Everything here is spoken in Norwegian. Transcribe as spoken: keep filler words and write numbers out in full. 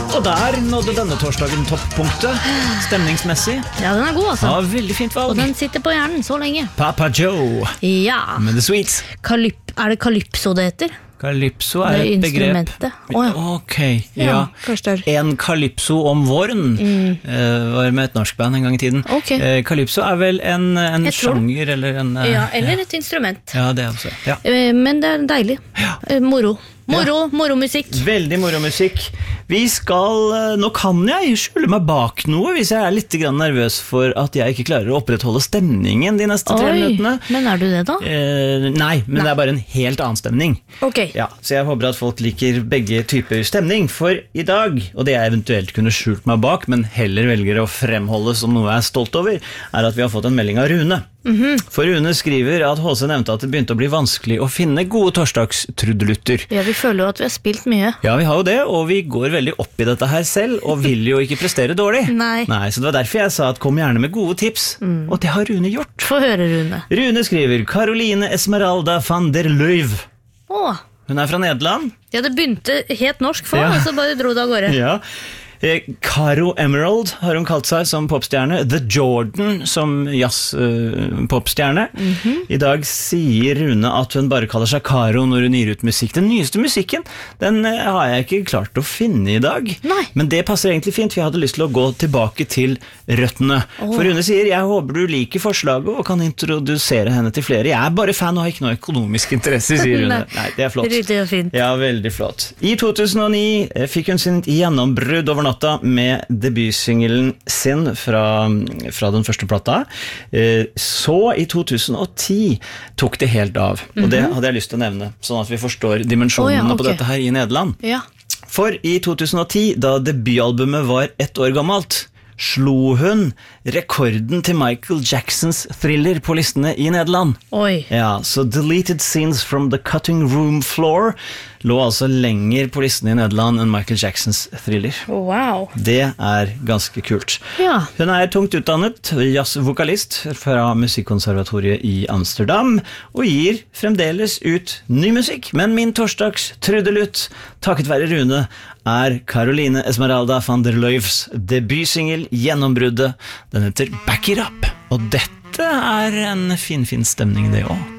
Og der nådde denne torsdagen topppunktet, stemningsmessig. Ja, den er god altså. Ja, veldig fint valg. Og den sitter på hjernen så lenge. Papa Joe. Ja. Med The Sweets. Kalyp, er det Calypso det heter? Calypso er Det er et begrep. instrumentet. Å, ja. Ok, ja. kanskje det En Calypso om våren Mm. eh, var med et norsk band en gang i tiden. Ok. Eh, Calypso er vel en, en Jeg tror det. sjanger, eller en... eh, Ja, eller et instrument. Ja, det er også. Ja. Eh, Men det er deilig. Eh, Moro. Moro, moromusikk. Veldig moromusikk. Vi skal, eh, nå kan jeg skjule meg bak noe hvis jeg er litt grann nervøs for at jeg ikke klarer å opprettholde stemningen de neste tre Oi, minuttene. men er du det da? Eh, nei, men Nei. det er bare en helt annen stemning. Ok. Ja, så jeg håper at folk liker begge typer stemning. For i dag, og det jeg eventuelt kunne skjult meg bak, men heller velger å fremholde som noe jeg er stolt over, er at vi har fått en melding av Rune. Mhm. For Rune skriver at H C nevnte at det begynte å bli vanskelig å finne gode torsdagstrudelutter. Ja, vi føler jo at vi har spilt mye. Ja, vi har jo det, og vi går veldig opp i dette her selv, og vil jo ikke prestere dårlig. Nei. Nei, så det var derfor jeg sa at kom gjerne med gode tips, og det har Rune gjort. Få høre, Rune. Rune skriver Caroline Esmeralda van der Leuve. Åh, Hun er fra Nederland. ja, det begynte helt norsk for, Ja. og så bare dro det av gårde. Ja. Eh, Caro Emerald har hun kalt seg som popstjerne. The Jordan som jazz-popstjerne. Mhm. I dag sier Rune at hun bare kaller seg Caro når hun gir ut musikk. Den nyeste musikken, den eh, har jeg ikke klart å finne i dag. Nei. Men det passer egentlig fint, for jeg hadde lyst til å gå tilbake til røttene. Åh. For Rune sier, jeg håper du liker forslaget og kan introdusere henne til flere. Jeg er bare fan og har ikke noe økonomisk interesse, sier Rune. Nei. Nei, det er flott. Ryddig og fint. Ja, veldig flott. I to tusen og ni eh, fikk hun sin gjennombrudd over natta med debutsingelen sin fra, fra den første plata. Eh, Så i to tusen og ti tok det helt av. Og det hadde jeg lyst til å nevne, sånn at vi forstår dimensjonene Å ja, ok. på dette her i Nederland. Ja. For i to tusen og ti, da debutalbumet var ett år gammelt, slo hun rekorden til Michael Jacksons Thriller på listene i Nederland. Oi. Ja, så Deleted Scenes from the Cutting Room Floor lå altså lenger på listene i Nederland enn Michael Jacksons Thriller. Wow. Det er ganske kult. Ja. Hun er tungt utdannet jazzvokalist fra Musikkonservatoriet i Amsterdam, og gir fremdeles ut ny musikk. Men min torsdags trudelutt, takket være Rune, er Caroline Esmeralda van der Leuves debutsingel Gjennombruddet. Den heter Back It Up, og dette er en fin, fin stemning det også.